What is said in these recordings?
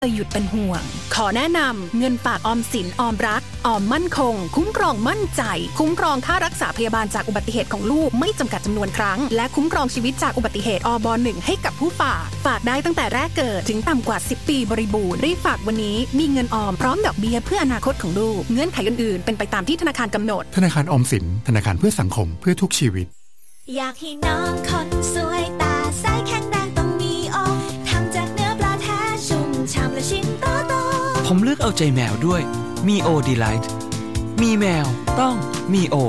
หยุดเป็นห่วงขอแนะนำเงินฝากออมสินออมรักออมมั่นคงคุ้มครองมั่นใจคุ้มครองค่ารักษาพยาบาลจากอุบัติเหตุของลูกไม่จำกัดจำนวนครั้งและคุ้มครองชีวิตจากอุบัติเหตุอบ.1 ให้กับผู้ฝากได้ตั้งแต่แรกเกิดถึงต่ำกว่า10ปีบริบูรณ์รีบฝากวันนี้มีเงินออมพร้อมดอกเบี้ยเพื่ออนาคตของลูกเงื่อนไขอื่นๆเป็นไปตามที่ธนาคารกำหนดธนาคารออมสินธนาคารเพื่อสังคมเพื่อทุกชีวิตอยากให้น้องคนสวยตาใสแข็งแรงต้องมีโอทำจากเนื้อปลาแท้ชุ่มฉ่ำและชิ้นโตๆผมเลือกเอาใจแมวด้วยมีโอดีไลท์มีแมวต้องมีโอ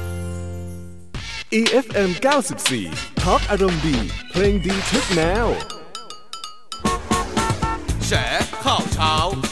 EFM 94 Talk อารมณ์ดีเพลงดีทุกแนวแฉข่าวเช้า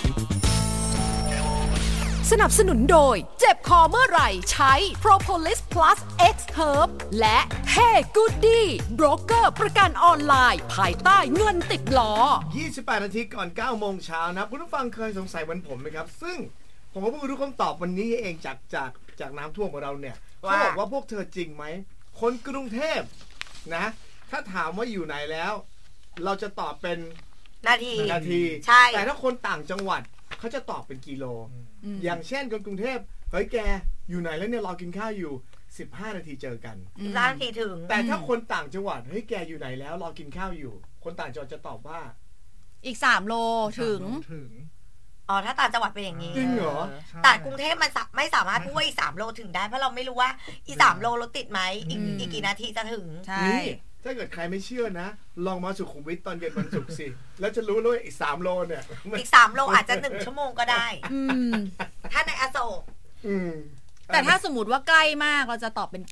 สนับสนุนโดยเจ็บคอเมื่อไหร่ใช้ Propolis Plus X Herb และ Hey Goody โบรกเกอร์ประกันออนไลน์ภายใต้เงินติดล้อ 28 นาทีก่อน 9 โมงเช้านะคุณผู้ฟังเคยสงสัยเหมือนผมไหมครับซึ่งผมก็เพิ่งรู้คำตอบวันนี้เองจากน้ำท่วมของเราเนี่ยเขาบอกว่าพวกเธอจริงไหมคนกรุงเทพนะถ้าถามว่าอยู่ไหนแล้วเราจะตอบเป็นนาทีใช่แต่ถ้าคนต่างจังหวัดเขาจะตอบเป็นกิโลอย่างเช่นคนกรุงเทพเฮ้ยแกอยู่ไหนแล้วเนี่ยรอกินข้าวอยู่15 นาทีเจอกัน 15 นาทีถึงแต่ถ้าคนต่างจังหวัดเฮ้ยแกอยู่ไหนแล้วรอกินข้าวอยู่คนต่างจังหวัดจะตอบว่าอีก3 โลถึงอ๋อถ้าต่างจังหวัดเป็นอย่างนี้จริงเหรอแต่กรุงเทพมันไม่สามารถพูดว่าอีก3 โลถึงได้เพราะเราไม่รู้ว่าอีก3 โลรถติดไหมอีกกี่นาทีจะถึงใช่ถ้าเกิดใครไม่เชื่อนะลองมาสุขุมวิทตอนเย็นวันศุกร์สิแล้วจะรู้เลยอีก3 โลเนี่ยอีก3 โลอาจจะ1 ชั่วโมงก็ได้ถ้าในอโศกแต่ถ้าสมมติว่าใกล้มากเราจะตอบเป็น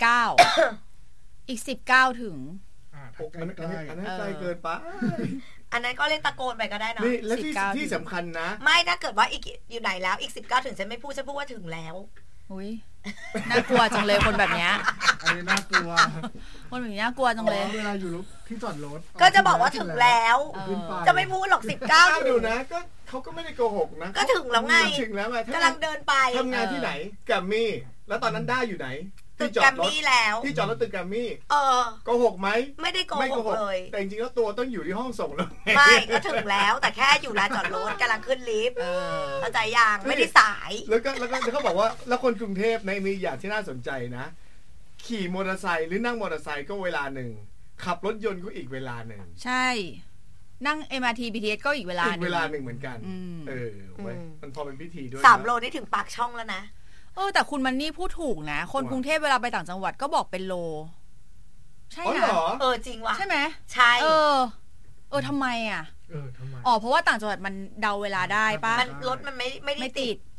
9อีก19ถึงอันนั้นใกล้เกินไปอันนั้นก็เล่นตะโกนไปก็ได้เนาะนี่และที่สำคัญนะไม่ถ้าเกิดว่าอีกอยู่ไหนแล้วอีก19ถึงฉันไม่พูดฉันพูดว่าถึงแล้วอุ้ยน่ากลัวจังเลยคนแบบนี้อันนี้น่ากลัวคนแบบนี้น่ากลัวจังเลยเวลาอยู่ที่จอดรถก็จะบอกว่าถึงแล้วจะไม่พูดหรอก19 อยู่นะก็เขาก็ไม่ได้โกหกนะก็ถึงแล้วไงถึงแล้วไงกำลังเดินไปทำงานที่ไหนแกรมมี่แล้วตอนนั้นได้อยู่ไหนตึกแกรมมี่แล้วที่จอดรถตึกแกรมมี่โกหกไหมไม่ได้โกหกเลยแต่จริงๆแล้วตัวต้องอยู่ที่ห้องส่งแล้วไม่ก็ถึงแล้วแต่แค่อยู่ลานจอดรถกำลังขึ้นลิฟต์เข้าใจยังไม่ได้สายแล้วก็เขาบอกว่าแล้วคนกรุงเทพในมีอย่างที่น่าสนใจนะขี่มอเตอร์ไซค์หรือนั่งมอเตอร์ไซค์ก็เวลาหนึ่งขับรถยนต์ก็อีกเวลาหนึ่งใช่นั่ง MRT BTS ก็อีกเวลาหนึ่งเหมือนกันมันพอเป็นพิธีด้วย 3 โลนี่ถึงปากช่องแล้วนะแต่คุณมันนี่พูดถูกนะคนกรุงเทพเวลาไปต่างจังหวัดก็บอกเป็นโลใช่นะจริงว่ะใช่ไหมใช่ทำไมอ่ะทำไมเพราะว่าต่างจังหวัดมันเดาเวลาได้ป่ะรถมันไม่ติด